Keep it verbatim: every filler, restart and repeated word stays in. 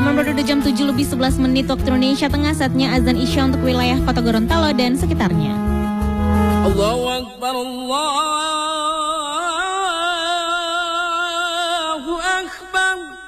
Memang jam tujuh lebih sebelas menit waktu Indonesia Tengah, saatnya azan Isya untuk wilayah Kota Gorontalo dan sekitarnya. Allahu Akbar, Allahu Akbar.